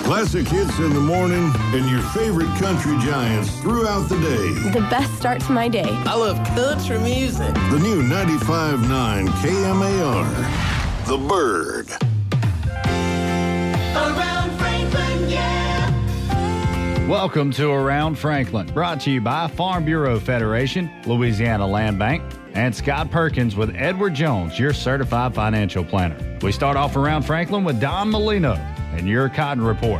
Classic hits in the morning and your favorite country giants throughout the day. The best start to my day. I love country music. The new 95.9 KMAR. The Bird. Around Franklin, yeah. Welcome to Around Franklin, brought to you by Farm Bureau Federation, Louisiana Land Bank, and Scott Perkins with Edward Jones, your certified financial planner. We start off Around Franklin with Don Molino and your Cotton Report.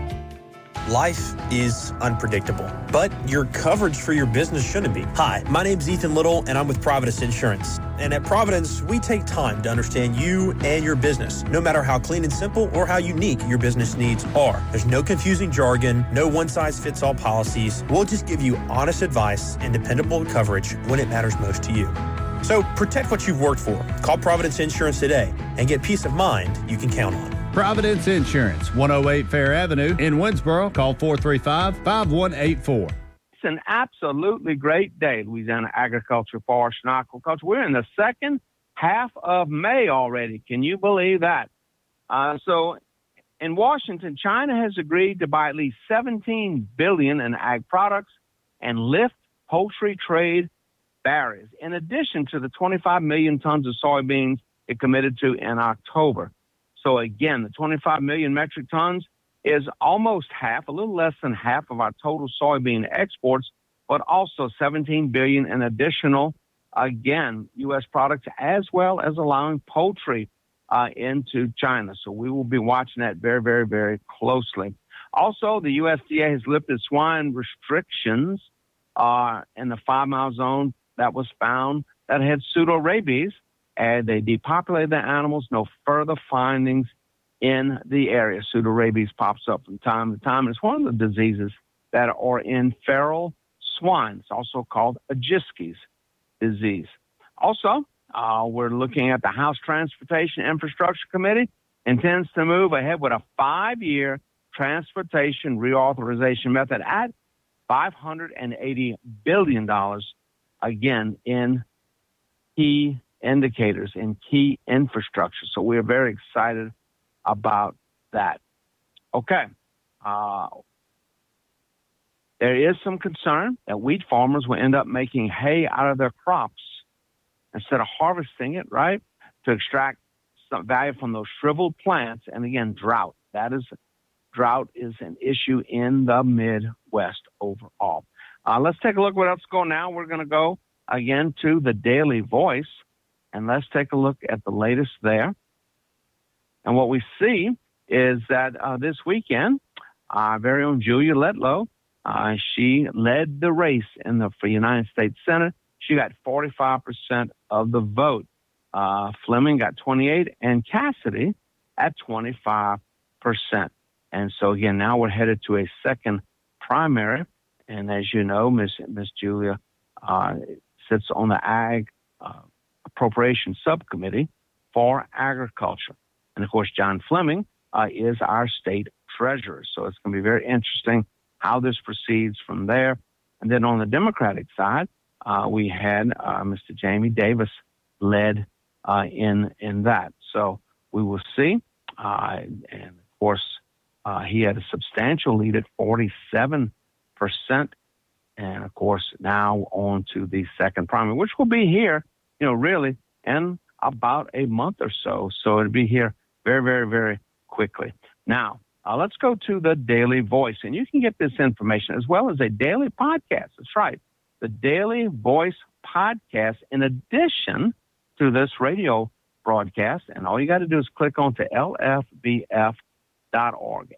Life is unpredictable, but your coverage for your business shouldn't be. Hi, my name's Ethan Little, and I'm with Providence Insurance. And at Providence, we take time to understand you and your business, no matter how clean and simple or how unique your business needs are. There's no confusing jargon, no one-size-fits-all policies. We'll just give you honest advice and dependable coverage when it matters most to you. So protect what you've worked for. Call Providence Insurance today and get peace of mind you can count on. Providence Insurance, 108 Fair Avenue in Winsboro. Call 435-5184. It's an absolutely great day, Louisiana Agriculture, Forest, and Aquaculture. We're in the second half of May already. Can you believe that? So in Washington, China has agreed to buy at least $17 billion in ag products and lift poultry trade barriers, in addition to the 25 million tons of soybeans it committed to in October. So again, the 25 million metric tons is almost half, a little less than half of our total soybean exports, but also 17 billion in additional, again, U.S. products, as well as allowing poultry into China. So we will be watching that very, very, very closely. Also, the USDA has lifted swine restrictions in the 5-mile zone that was found that had pseudo-rabies. And they depopulated the animals. No further findings in the area. Pseudo-rabies pops up from time to time. It's one of the diseases that are in feral swine. It's also called Agiskes disease. Also, we're looking at the House Transportation Infrastructure Committee intends to move ahead with a 5-year transportation reauthorization method at $580 billion, again, in key indicators in key infrastructure. So we're very excited about that. Okay. There is some concern that wheat farmers will end up making hay out of their crops instead of harvesting it, right, to extract some value from those shriveled plants. And again, drought. Drought is an issue in the Midwest overall. Let's take a look at what else is going on now. We're going to go again to the Daily Voice. And let's take a look at the latest there. And what we see is that this weekend, our very own Julia Letlow, she led the race for United States Senate. She got 45% of the vote. Fleming got 28%, and Cassidy at 25%. And so, again, now we're headed to a second primary. And as you know, Miss Julia sits on the Ag Appropriation Subcommittee for Agriculture. And, of course, John Fleming is our state treasurer. So it's going to be very interesting how this proceeds from there. And then on the Democratic side, we had Mr. Jamie Davis led in that. So we will see. And, of course, he had a substantial lead at 47%. And, of course, now on to the second primary, which will be here, really in about a month or so. So it'll be here very, very, very quickly. Now, let's go to the Daily Voice. And you can get this information as well as a daily podcast. That's right. The Daily Voice podcast in addition to this radio broadcast. And all you got to do is click on to lfbf.org,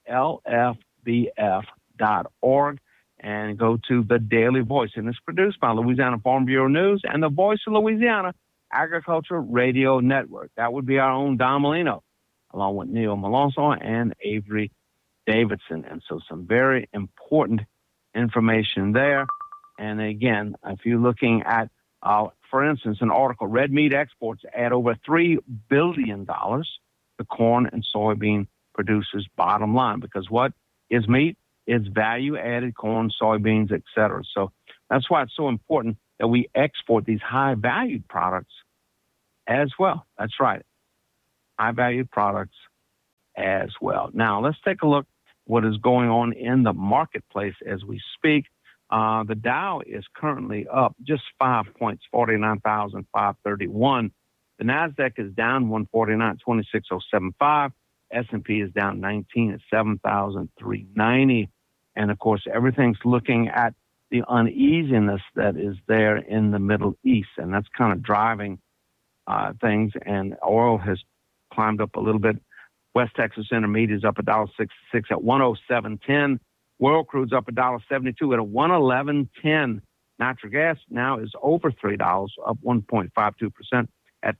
lfbf.org. And go to the Daily Voice. And it's produced by Louisiana Farm Bureau News and the Voice of Louisiana Agriculture Radio Network. That would be our own Don Molino, along with Neil Malonzo and Avery Davidson. And so some very important information there. And again, if you're looking at, for instance, an article, red meat exports add over $3 billion to corn and soybean producers' bottom line. Because what is meat? It's value-added corn, soybeans, et cetera. So that's why it's so important that we export these high-valued products as well. That's right, high-valued products as well. Now, let's take a look what is going on in the marketplace as we speak. The Dow is currently up just 5 points, 49,531. The NASDAQ is down 149, 26,075. S&P is down 19 at 7,390. And, of course, everything's looking at the uneasiness that is there in the Middle East, and that's kind of driving things. And oil has climbed up a little bit. West Texas Intermediate is up $1.66 at 107.10. World crude's up $1.72 at a 111.10. Natural gas now is over $3, up 1.52% at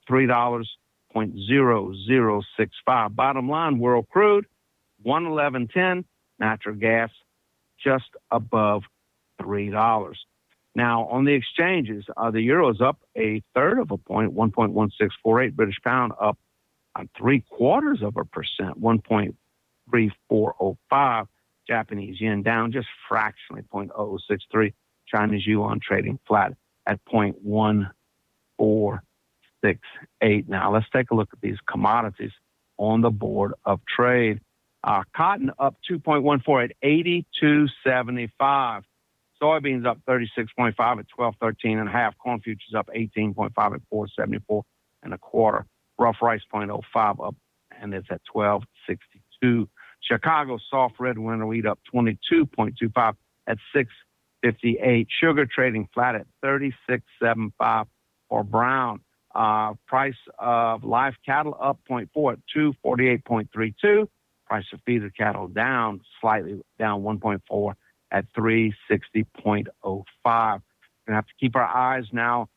$3.0065. Bottom line, world crude, 111.10. Natural gas, just above $3. Now, on the exchanges, the euro is up a third of a point, 1.1648. British pound up 0.75%, 1.3405. Japanese yen down just fractionally, 0.0063. Chinese yuan trading flat at 0.1468. Now, let's take a look at these commodities on the board of trade. Cotton up 2.14 at 82.75. Soybeans up 36.5 at 12.13.5. Corn futures up 18.5 at 4.74.25. Rough rice 0.05 up, and it's at 12.62. Chicago soft red winter wheat up 22.25 at 6.58. Sugar trading flat at 36.75 for brown. Price of live cattle up 0.4 at 248.32. Price of feeder cattle down slightly, down 1.4 at 360.05. We're going to have to keep our eyes now,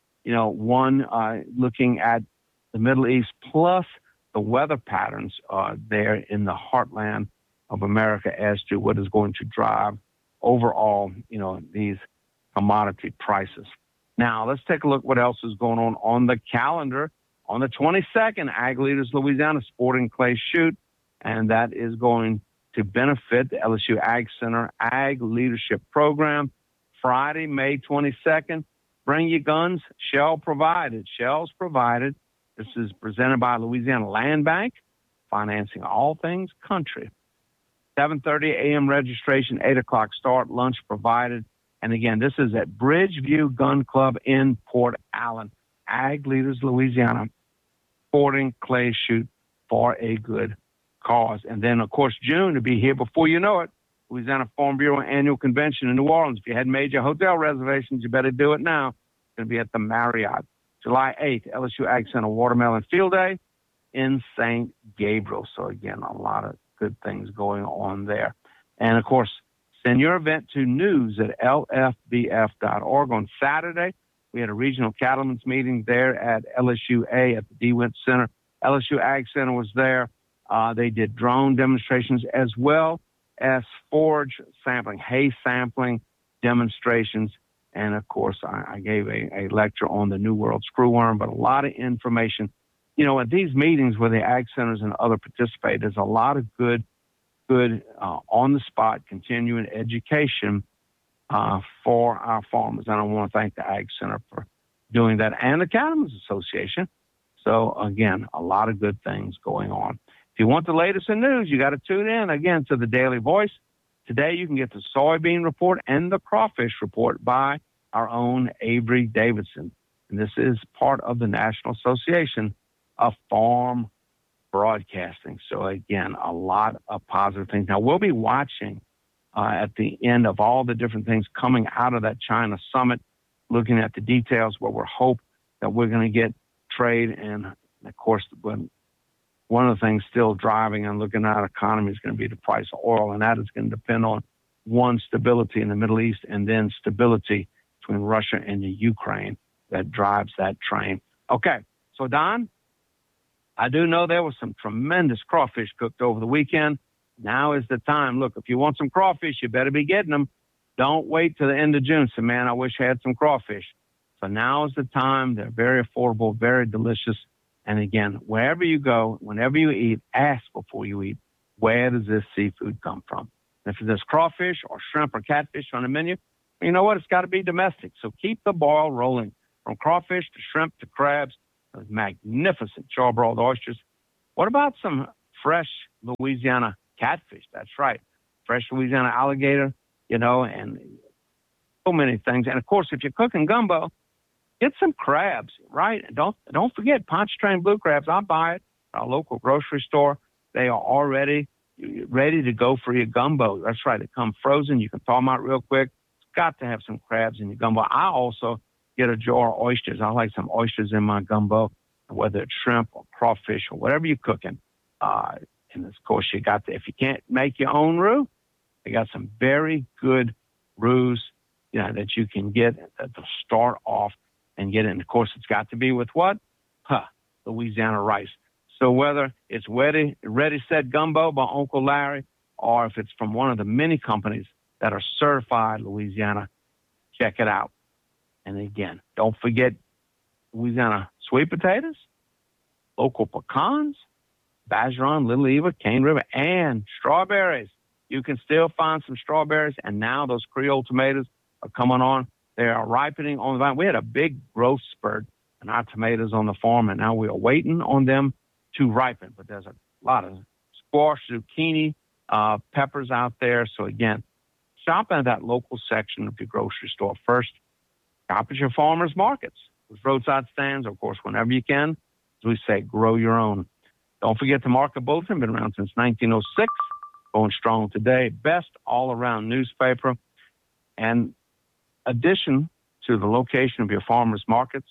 looking at the Middle East plus the weather patterns there in the heartland of America as to what is going to drive overall, these commodity prices. Now, let's take a look what else is going on the calendar. On the 22nd, Ag Leaders Louisiana Sporting Clay Shoot, and that is going to benefit the LSU Ag Center Ag Leadership Program. Friday, May 22nd, bring your guns, shells provided. This is presented by Louisiana Land Bank, financing all things country. 7:30 a.m. registration, 8 o'clock start, lunch provided. And again, this is at Bridgeview Gun Club in Port Allen. Ag Leaders Louisiana, Sporting Clay Shoot for a good cause. And then, of course, June to be here before you know it, Louisiana Farm Bureau Annual Convention in New Orleans. If you hadn't made your hotel reservations, you better do it now. It's going to be at the Marriott. July 8th, LSU Ag Center Watermelon Field Day in St. Gabriel. So, again, a lot of good things going on there. And, of course, send your event to news@lfbf.org. On Saturday, we had a regional cattlemen's meeting there at LSUA at the DeWitt Center. LSU Ag Center was there. They did drone demonstrations as well as forage sampling, hay sampling demonstrations. And, of course, I gave a lecture on the New World screwworm, but a lot of information. At these meetings where the Ag Centers and other participate, there's a lot of good on-the-spot continuing education for our farmers. And I want to thank the Ag Center for doing that and the Cattlemen's Association. So, again, a lot of good things going on. If you want the latest in news, you got to tune in, again, to the Daily Voice. Today, you can get the soybean report and the crawfish report by our own Avery Davidson. And this is part of the National Association of Farm Broadcasting. So, again, a lot of positive things. Now, we'll be watching at the end of all the different things coming out of that China summit, looking at the details where we're hoping that we're going to get trade. And, of course, one of the things still driving and looking at our economy is going to be the price of oil, and that is going to depend on, one, stability in the Middle East, and then stability between Russia and the Ukraine that drives that train. Okay, so, Don, I do know there was some tremendous crawfish cooked over the weekend. Now is the time. Look, if you want some crawfish, you better be getting them. Don't wait till the end of June. So, man, I wish I had some crawfish. So now is the time. They're very affordable, very delicious. And again, wherever you go, whenever you eat, ask before you eat, where does this seafood come from? And if there's crawfish or shrimp or catfish on the menu, you know what? It's got to be domestic. So keep the boil rolling. From crawfish to shrimp to crabs, those magnificent charbroiled oysters. What about some fresh Louisiana catfish? That's right. fresh Louisiana alligator, and so many things. And, of course, if you're cooking gumbo, get some crabs, right? And don't forget Pontchartrain blue crabs. I buy it at our local grocery store. They are already ready to go for your gumbo. That's right. They come frozen. You can thaw them out real quick. It's got to have some crabs in your gumbo. I also get a jar of oysters. I like some oysters in my gumbo, whether it's shrimp or crawfish or whatever you're cooking. And, of course, if you can't make your own roux, they got some very good roux, that you can get to start off and get it. And, of course, it's got to be with what? Louisiana rice. So whether it's Ready Set Gumbo by Uncle Larry or if it's from one of the many companies that are certified Louisiana, check it out. And, again, don't forget Louisiana sweet potatoes, local pecans, Bajaron, Little Eva, Cane River, and strawberries. You can still find some strawberries, and now those Creole tomatoes are coming on. They are ripening on the vine. We had a big growth spurt in our tomatoes on the farm, and now we are waiting on them to ripen. But there's a lot of squash, zucchini, peppers out there. So, again, shop at that local section of your grocery store first. Shop at your farmers markets. Those roadside stands, of course, whenever you can. As we say, grow your own. Don't forget the Market Bulletin, been around since 1906, going strong today. Best all-around newspaper. And addition to the location of your farmers markets,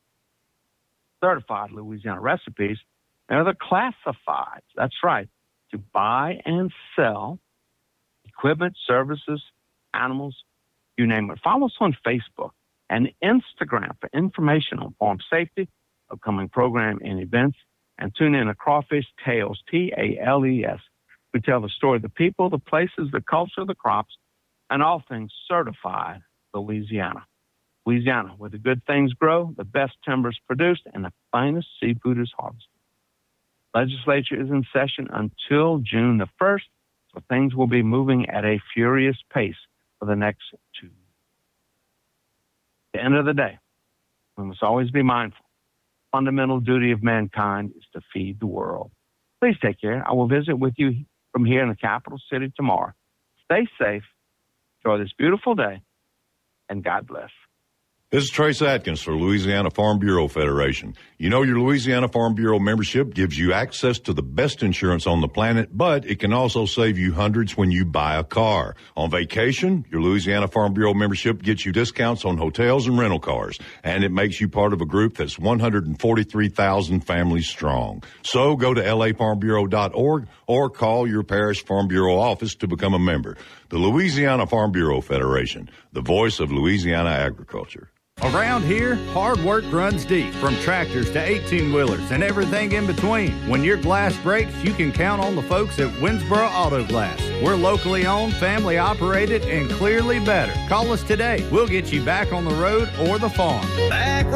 certified Louisiana recipes, they're the classifieds. That's right, to buy and sell equipment, services, animals, you name it. Follow us on Facebook and Instagram for information on farm safety, upcoming program and events. And tune in to Crawfish Tales, Tales. We tell the story of the people, the places, the culture, the crops, and all things certified Louisiana. Louisiana, where the good things grow, the best timber is produced, and the finest seafood is harvested. Legislature is in session until June the 1st, so things will be moving at a furious pace for the next 2 years. At the end of the day, we must always be mindful. Fundamental duty of mankind is to feed the world. Please take care. I will visit with you from here in the capital city tomorrow. Stay safe. Enjoy this beautiful day, and God bless. This is Trace Atkins for Louisiana Farm Bureau Federation. You know, your Louisiana Farm Bureau membership gives you access to the best insurance on the planet, but it can also save you hundreds when you buy a car. On vacation, your Louisiana Farm Bureau membership gets you discounts on hotels and rental cars, and it makes you part of a group that's 143,000 families strong. So go to lafarmbureau.org or call your parish Farm Bureau office to become a member. The Louisiana Farm Bureau Federation, the voice of Louisiana agriculture. Around here, hard work runs deep, from tractors to 18-wheelers and everything in between. When your glass breaks, you can count on the folks at Winsboro Auto Glass. We're locally owned, family operated, and clearly better. Call us today. We'll get you back on the road or the farm.